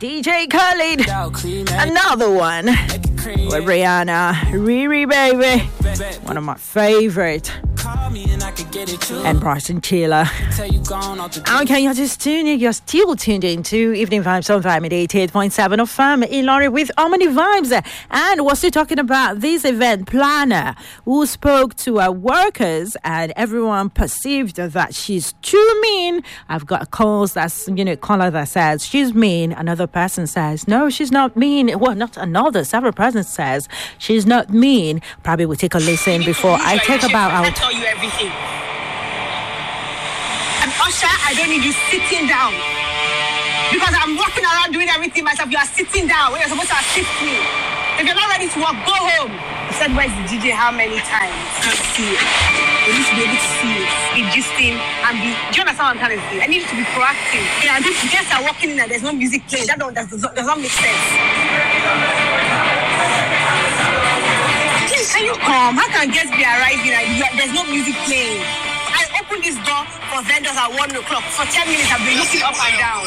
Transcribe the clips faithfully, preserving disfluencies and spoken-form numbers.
D J Khaled, another one with Rihanna, Riri Baby, one of my favorite, and Bryson Tiller. Okay, you're just tuning, you're still tuned into Evening Vibes on Vibe eighty-eight point seven of Fam in Lorry with Harmony Vibes. And we're still talking about this event planner who spoke to our workers, and everyone perceived that she's too mean. I've got calls that's, you know, caller that says she's mean. Another person says, no, she's not mean. Well, not another. Several persons says she's not mean. Probably we'll take a listen before I take about out. I tell you everything. And Usher, I don't need you sitting down. Because I'm walking around doing everything myself. You are sitting down when you're supposed to assist me. If you're not ready to work, go home. I said, where's the D J? How many times? Can't see it. You need to be able to see it, be gisting, and be. Do you understand what I'm trying to say? I need you to be proactive. Yeah, and if guests are walking in and there's no music playing, that don't, that does, does not make sense. Please, can you come? How can guests be arriving and you, there's no music playing? I opened this door for vendors at one o'clock. For ten minutes, I've been looking up and down.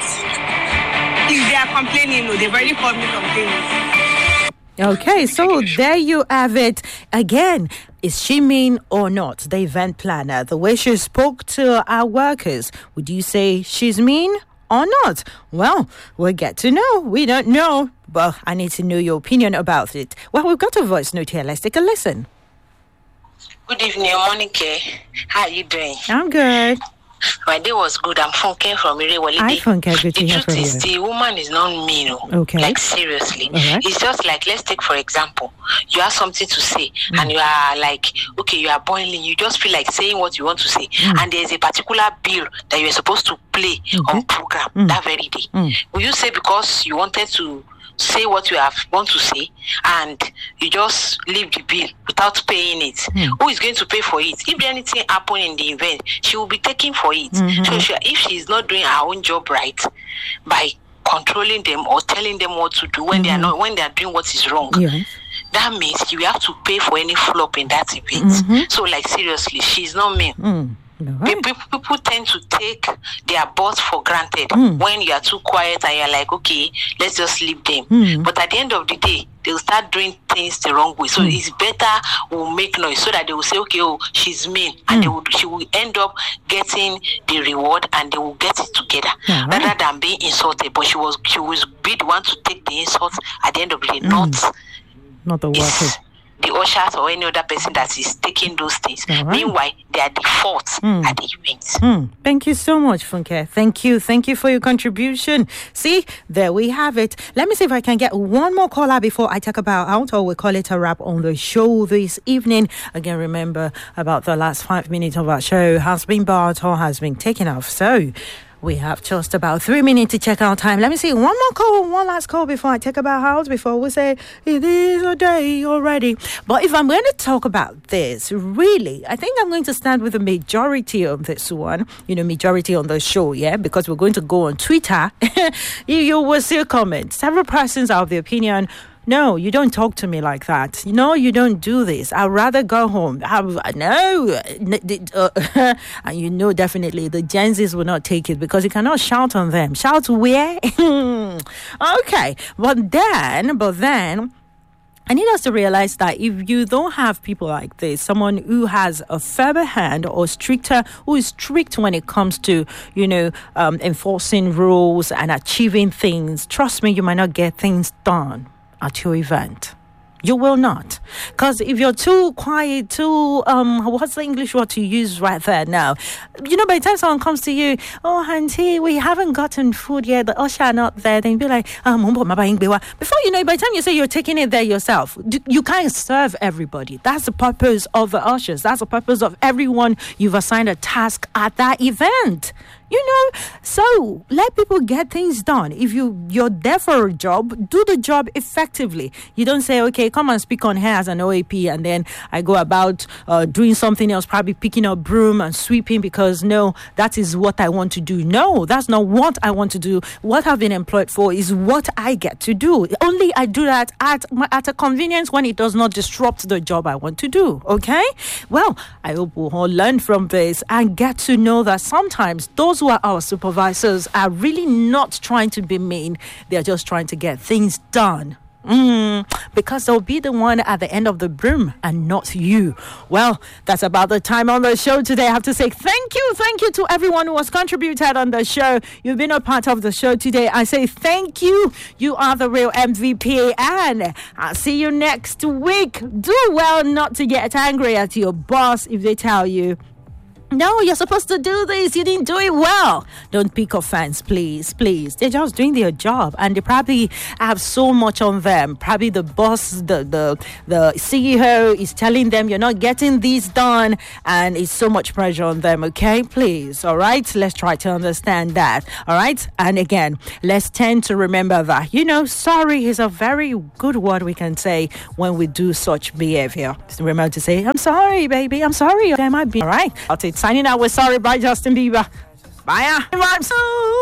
If they are complaining, no, they've already called me complaining. Okay, so there you have it. Again, is she mean or not? The event planner, the way she spoke to our workers, would you say she's mean or not? Well, we'll get to know. We don't know, but I need to know your opinion about it. Well, we've got a voice note here. Let's take a listen. Good evening, Monica. How are you doing? I'm good. My day was good. I'm Funke from Irewolide. I Funke, good to The hear truth from is, you. the woman is not mean. oh. Okay. Like, seriously. All right. It's just like, let's take, for example, you have something to say, mm. and you are like, okay, you are boiling. You just feel like saying what you want to say. Mm. And there's a particular bill that you're supposed to play okay. on program Mm. that very day. Mm. Will you say because you wanted to say what you have want to say and you just leave the bill without paying it? Mm. Who is going to pay for it? If anything happen in the event, she will be taking for it. Mm-hmm. So she, if she is not doing her own job right by controlling them or telling them what to do when mm-hmm. they are not when they are doing what is wrong, yes. that means you have to pay for any flop in that event. Mm-hmm. So, like, seriously, she's not mean. Mm. Right. People, people tend to take their boss for granted mm. when you are too quiet and you're like, okay, let's just leave them. Mm. But at the end of the day, they'll start doing things the wrong way. So mm. it's better we'll make noise so that they will say, okay, oh, she's mean. And mm. they will, she will end up getting the reward and they will get it together. Yeah, right. Rather than being insulted. But she was she will be the one to take the insult at the end of the day, mm. not, not the workers. The ushers or any other person that is taking those things. Right. Meanwhile, they are the fault mm. at the event. Mm. Thank you so much, Funke. Thank you. Thank you for your contribution. See, there we have it. Let me see if I can get one more caller before I talk about out, or we call it a wrap on the show this evening. Again, remember about the last five minutes of our show has been barred or has been taken off. So we have just about three minutes to check our time. Let me see one more call, one last call before I take about house, before we say it is a day already. But if I'm going to talk about this, really, I think I'm going to stand with the majority of this one, you know, majority on the show, yeah, because we're going to go on Twitter. you, you will see a comment. Several persons are of the opinion, no, you don't talk to me like that. No, you don't do this. I'd rather go home. I, no. Uh, and you know definitely the Gen Zs will not take it because you cannot shout on them. Shout where? Okay. But then, but then, I need us to realize that if you don't have people like this, someone who has a firmer hand or stricter, who is strict when it comes to, you know, um, enforcing rules and achieving things, trust me, you might not get things done at your event. You will not. Because if you're too quiet, too, um, what's the English word to use right there now? You know, by the time someone comes to you, oh, auntie, we haven't gotten food yet, the usher are not there, then you'll be like, um, before you know, by the time you say you're taking it there yourself, you can't serve everybody. That's the purpose of the ushers. That's the purpose of everyone you've assigned a task at that event. You know, so let people get things done. If you, you're there for a job, do the job effectively. You don't say, okay, come and speak on here as an O A P, and then I go about uh, doing something else, probably picking up broom and sweeping because, no, that is what I want to do. No, that's not what I want to do. What I've been employed for is what I get to do. Only I do that at, at a convenience when it does not disrupt the job I want to do, okay? Well, I hope we'll all learn from this and get to know that sometimes those those who are our supervisors are really not trying to be mean. They're just trying to get things done. Mm, because they'll be the one at the end of the broom and not you. Well, that's about the time on the show today. I have to say thank you. Thank you to everyone who has contributed on the show. You've been a part of the show today. I say thank you. You are the real M V P, and I'll see you next week. Do well not to get angry at your boss if they tell you, no, you're supposed to do this. You didn't do it well. Don't pick offense, please, please. They're just doing their job, and they probably have so much on them. Probably the boss, the the the C E O is telling them you're not getting this done, and it's so much pressure on them. Okay, please. All right, let's try to understand that. All right, and again, let's tend to remember that, you know, sorry is a very good word we can say when we do such behavior. Remember to say, I'm sorry, baby. I'm sorry. There might be. All right, I'll take. Signing out with Sorry by Justin Bieber. Bye.